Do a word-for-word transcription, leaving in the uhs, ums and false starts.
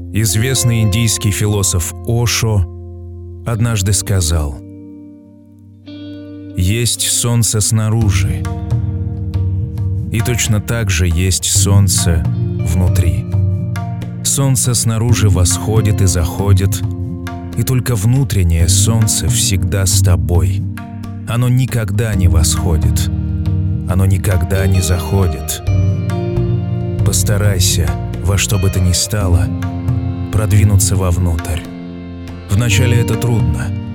Известный индийский философ Ошо однажды сказал: «Есть солнце снаружи, и точно так же есть солнце внутри. Солнце снаружи восходит и заходит, и только внутреннее солнце всегда с тобой. Оно никогда не восходит, оно никогда не заходит. Постарайся, во что бы то ни стало, продвинуться вовнутрь. Вначале это трудно,